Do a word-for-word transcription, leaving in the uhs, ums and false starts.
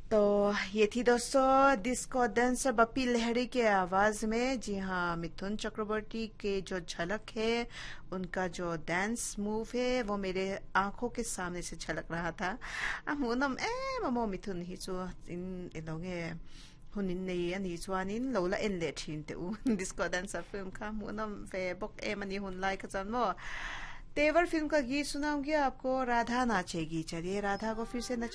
तो ये थी दोस्तों डिस्को डांसर बप्पी लहरी के आवाज में। जी हाँ, मिथुन चक्रवर्ती के जो झलक है, उनका जो डांस मूव है वो मेरे आंखों के सामने से झलक रहा था। मुनम ए ममो मिथुन ही जो इन इलोगे हुनिन नहीं अनि जुआनिन लोला इन ले थिन ते उ डिस्को डांसर फिल्म का मुनम फे बक ए मनी हुन लाइक जन्मो। तेवर फिल्म का गीत सुनाऊंगी आपको, राधा नाचेगी। चलिए राधा को फिर से नचा